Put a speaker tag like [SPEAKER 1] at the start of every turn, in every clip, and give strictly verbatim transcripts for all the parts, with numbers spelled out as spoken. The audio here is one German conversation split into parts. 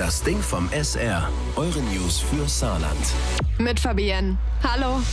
[SPEAKER 1] Das Ding vom S R. Eure News für Saarland.
[SPEAKER 2] Mit Fabienne. Hallo.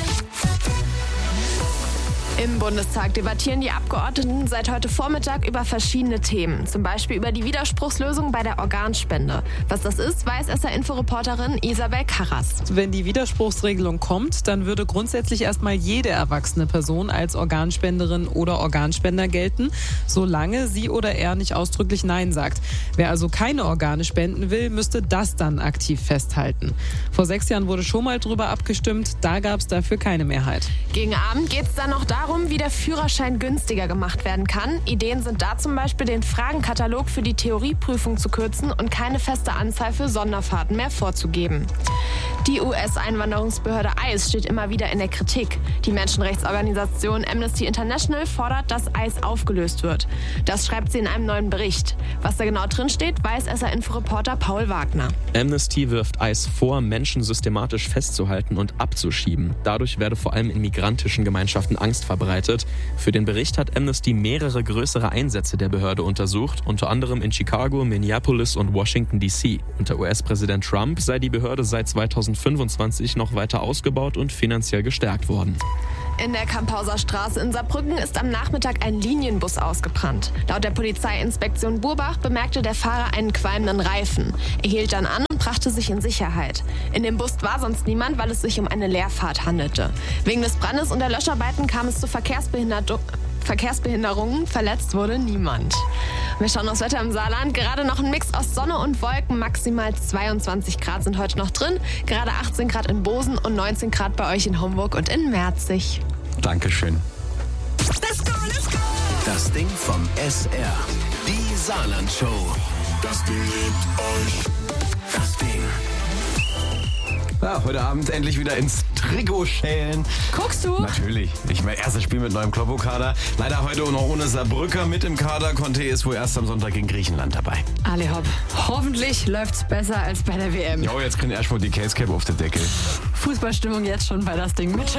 [SPEAKER 2] Im Bundestag debattieren die Abgeordneten seit heute Vormittag über verschiedene Themen. Zum Beispiel über die Widerspruchslösung bei der Organspende. Was das ist, weiß S R-Info-Reporterin Isabel Karras.
[SPEAKER 3] Wenn die Widerspruchsregelung kommt, dann würde grundsätzlich erstmal jede erwachsene Person als Organspenderin oder Organspender gelten, solange sie oder er nicht ausdrücklich Nein sagt. Wer also keine Organe spenden will, müsste das dann aktiv festhalten. Vor sechs Jahren wurde schon mal drüber abgestimmt, da gab es dafür keine Mehrheit.
[SPEAKER 2] Gegen Abend geht es dann noch darum, wie der Führerschein günstiger gemacht werden kann. Ideen sind da zum Beispiel, den Fragenkatalog für die Theorieprüfung zu kürzen und keine feste Anzahl für Sonderfahrten mehr vorzugeben. Die U S-Einwanderungsbehörde I C E steht immer wieder in der Kritik. Die Menschenrechtsorganisation Amnesty International fordert, dass I C E aufgelöst wird. Das schreibt sie in einem neuen Bericht. Was da genau drin steht, weiß S R-Info-Reporter Paul Wagner.
[SPEAKER 4] Amnesty wirft I C E vor, Menschen systematisch festzuhalten und abzuschieben. Dadurch werde vor allem in migrantischen Gemeinschaften Angst verbreitet. Für den Bericht hat Amnesty mehrere größere Einsätze der Behörde untersucht, unter anderem in Chicago, Minneapolis und Washington D C. Unter U S-Präsident Trump sei die Behörde seit zweitausendfünfundzwanzig noch weiter ausgebaut und finanziell gestärkt worden.
[SPEAKER 2] In der Kamphauser Straße in Saarbrücken ist am Nachmittag ein Linienbus ausgebrannt. Laut der Polizeiinspektion Burbach bemerkte der Fahrer einen qualmenden Reifen. Er hielt dann an und brachte sich in Sicherheit. In dem Bus war sonst niemand, weil es sich um eine Leerfahrt handelte. Wegen des Brandes und der Löscharbeiten kam es zu Verkehrsbehinderung. Verkehrsbehinderungen, verletzt wurde niemand. Wir schauen aufs Wetter im Saarland. Gerade noch ein Mix aus Sonne und Wolken. Maximal zweiundzwanzig Grad sind heute noch drin. Gerade achtzehn Grad in Bosen und neunzehn Grad bei euch in Homburg und in Merzig.
[SPEAKER 5] Dankeschön.
[SPEAKER 2] Let's go, let's go!
[SPEAKER 1] Das Ding vom S R. Die Saarland-Show. Das Ding liebt euch. Das Ding.
[SPEAKER 5] Ja, heute Abend endlich wieder ins Trikot schälen.
[SPEAKER 2] Guckst du?
[SPEAKER 5] Natürlich. Ich mein erstes Spiel mit neuem Kloppo-Kader. Leider heute noch ohne Saarbrücker mit im Kader. Conte ist wohl erst am Sonntag gegen Griechenland dabei.
[SPEAKER 2] Ali hopp. Hoffentlich läuft's besser als bei der W M.
[SPEAKER 5] Jo, jetzt kriegen erstmal die Case Cap auf der Decke.
[SPEAKER 2] Fußballstimmung jetzt schon bei das Ding mit